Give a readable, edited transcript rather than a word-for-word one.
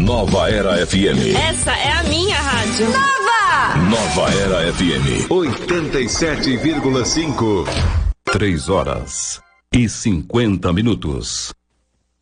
Nova Era FM. Essa é a minha rádio. Nova Era FM 87,5. 3 horas e 50 minutos.